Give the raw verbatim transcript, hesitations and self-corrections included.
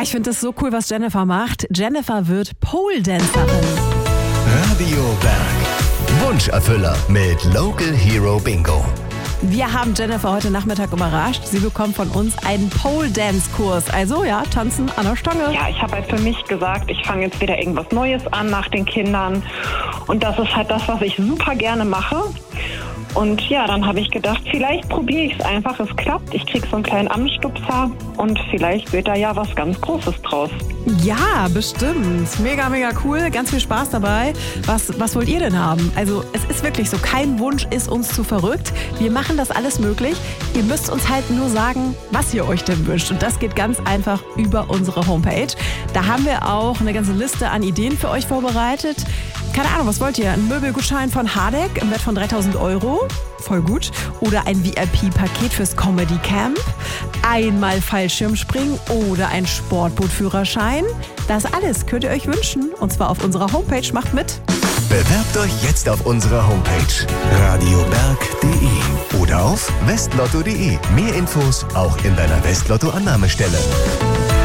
ich finde das so cool, was Jennifer macht. Jennifer wird Pole-Dancerin. Radio Berg. Wunscherfüller mit Local Hero Bingo. Wir haben Jennifer heute Nachmittag überrascht. Sie bekommt von uns einen Pole-Dance-Kurs. Also ja, tanzen an der Stange. Ja, ich habe halt für mich gesagt, ich fange jetzt wieder irgendwas Neues an nach den Kindern. Und das ist halt das, was ich super gerne mache. Und ja, dann habe ich gedacht, vielleicht probiere ich es einfach. Es klappt. Ich kriege so einen kleinen Anstupser und vielleicht wird da ja was ganz Großes draus. Ja, bestimmt. Mega, mega cool. Ganz viel Spaß dabei. Was, was wollt ihr denn haben? Also es ist wirklich so, kein Wunsch ist uns zu verrückt. Wir machen das alles möglich. Ihr müsst uns halt nur sagen, was ihr euch denn wünscht. Und das geht ganz einfach über unsere Homepage. Da haben wir auch eine ganze Liste an Ideen für euch vorbereitet. Keine Ahnung, was wollt ihr? Ein Möbelgutschein von Hardegg im Wert von dreitausend Euro? Voll gut. Oder ein V I P-Paket fürs Comedy Camp? Einmal Fallschirmspringen oder ein Sportbootführerschein? Das alles könnt ihr euch wünschen. Und zwar auf unserer Homepage. Macht mit. Bewerbt euch jetzt auf unserer Homepage radioberg punkt de oder auf westlotto punkt de. Mehr Infos auch in deiner Westlotto-Annahmestelle.